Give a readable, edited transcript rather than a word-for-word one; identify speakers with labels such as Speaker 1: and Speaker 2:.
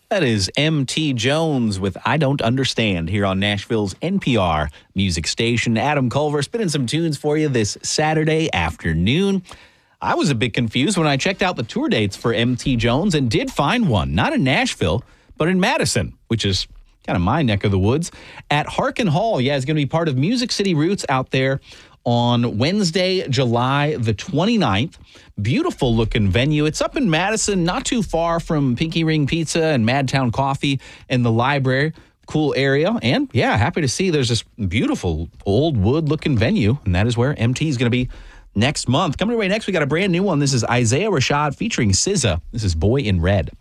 Speaker 1: That is M.T. Jones with I Don't Understand here on Nashville's NPR music station. Adam Culver spinning some tunes for you this Saturday afternoon. I was a bit confused when I checked out the tour dates for M.T. Jones and did find one, not in Nashville, but in Madison, which is kind of my neck of the woods, at Harkin Hall. Yeah, it's going to be part of Music City Roots out there on Wednesday, July the 29th. Beautiful looking venue. It's up in Madison, not too far from Pinky Ring Pizza and Madtown Coffee and the library. Cool area. And yeah, happy to see there's this beautiful old wood looking venue. And that is where MT is going to be next month. Coming away next, we got a brand new one. This is Isaiah Rashad featuring SZA. This is Boy in Red.